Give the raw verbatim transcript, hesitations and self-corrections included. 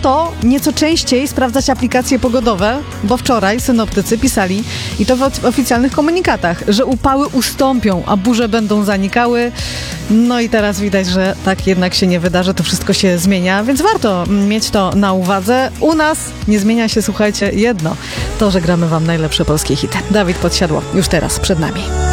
warto nieco częściej sprawdzać aplikacje pogodowe, bo wczoraj synoptycy pisali, i to w oficjalnych komunikatach, że upały ustąpią, a burze będą zanikały. No i teraz widać, że tak jednak się nie wydarzy, to wszystko się zmienia, więc warto mieć to na uwadze. U nas nie zmienia się, słuchajcie, jedno, to, że gramy wam najlepsze polskie hity. Dawid Podsiadło już teraz przed nami.